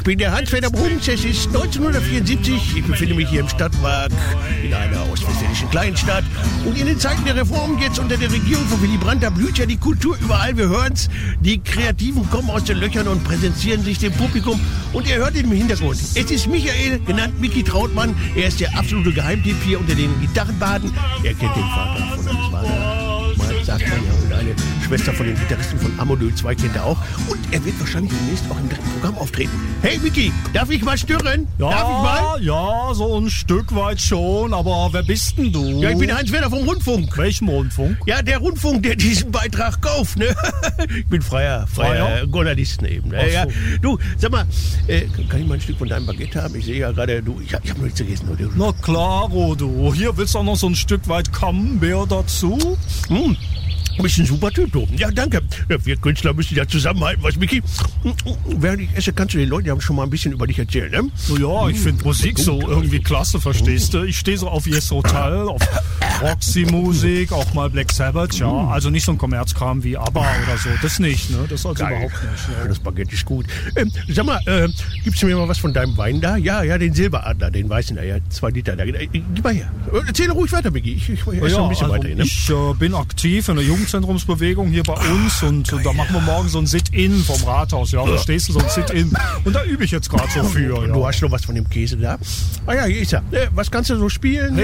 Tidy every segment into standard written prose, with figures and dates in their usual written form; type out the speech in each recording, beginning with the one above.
bin der Hans-Werner Bruns, es ist 1974. Ich befinde mich hier im Stadtpark in einer ostwestfälischen Kleinstadt. Und in den Zeiten der Reform, jetzt unter der Regierung von Willy Brandt, da blüht ja die Kultur überall. Wir hören's. Die Kreativen kommen aus den Löchern und präsentieren sich dem Publikum. Und ihr hört ihn im Hintergrund. Es ist Michael, genannt Micky Trautmann. Er ist der absolute Geheimtipp hier unter den Gitarrenbaden. Er kennt den Vater von Hans Wagner. Mal sagt man ja, und eine Schwester von den Gitarristen von Amodyl 2 kennt er auch. Und er wird wahrscheinlich demnächst auch im dritten Programm auftreten. Hey Micky, darf ich mal stören? Ja, darf ich mal? Ja, so ein Stück weit schon, aber wer bist denn du? Ja, ich bin Hans-Werner vom Rundfunk. Welchem Rundfunk? Ja, der Rundfunk, der diesen Beitrag kauft, ne? Ich bin freier Journalist eben. Ne? Ja. Du, sag mal, kann ich mal ein Stück von deinem Baguette haben? Ich sehe ja gerade, ich hab noch nichts gegessen, oder? Na klaro, du. Hier willst du auch noch so ein Stück weit Camembert dazu? Du bist ein super Typ, du. Ja, danke. Ja, wir Künstler müssen ja zusammenhalten, was, Micky? Während ich esse, kannst du den Leuten ja schon mal ein bisschen über dich erzählen, ne? So, ja, ich finde Musik so irgendwie klasse, verstehst du? Ich stehe so auf Yes Hotel, auf Roxy-Musik, auch mal Black Sabbath, ja. Also nicht so ein Kommerzkram wie ABBA oder so. Das nicht, ne? Das also überhaupt nicht. Ja. Das Baguette ist gut. Sag mal, gibst du mir mal was von deinem Wein da? Ja, den Silberadler, den weißen, ja, 2 Liter. Gib mal her. Erzähl ruhig weiter, Micky. Ich esse noch ein bisschen weiter. Ne? Ich bin aktiv in der Jugendzentrumsbewegung hier bei uns und da machen wir morgen so ein Sit-In vom Rathaus, ja, verstehst du, so ein Sit-In. Und da übe ich jetzt gerade so für, ja. Du hast noch was von dem Käse da? Ah ja, hier ist er. Was kannst du so spielen?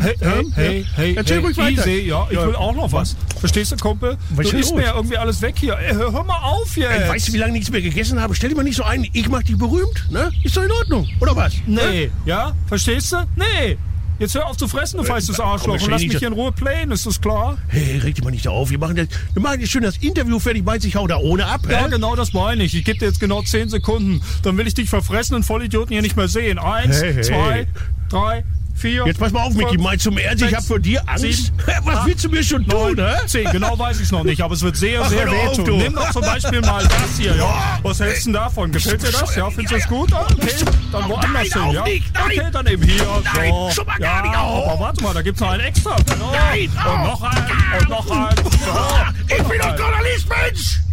Hey, erzähl ruhig weiter. Easy, ja, ich will auch noch was. Verstehst du, Kumpel? Du isst mir ja irgendwie alles weg hier. Hör mal auf jetzt. Weißt du, wie lange nichts mehr gegessen habe? Stell dich mal nicht so ein, ich mach dich berühmt, ne? Ist doch in Ordnung, oder was? Nee, ja, verstehst du? Nee. Jetzt hör auf zu fressen, du feistes Arschloch, und lass mich hier in Ruhe playen, ist das klar? Hey, reg dich mal nicht auf. Wir machen jetzt schön das Interview fertig. Meinst du, ich hau da ohne ab? Ja, genau das meine ich. Ich gebe dir jetzt genau 10 Sekunden. Dann will ich dich verfressenen Vollidioten hier nicht mehr sehen. 1, 2, 3, 4. Jetzt pass mal auf, Micky. Meinst du im Ernst, ich hab vor dir Angst? 7, was willst du mir schon tun, 9, 10. Genau weiß ich's noch nicht, aber es wird sehr wehtun. Nimm doch zum Beispiel mal das hier, ja. Was hältst du denn davon? Gefällt dir das? Ja, findest du das gut? Okay, dann woanders hin, ja? Okay, dann eben hier. Nein, schon mal gar nicht auf. Aber warte mal, da gibt's noch einen extra. Nein, und noch einen. Und noch einen. So. Ich bin doch Journalist, Mensch!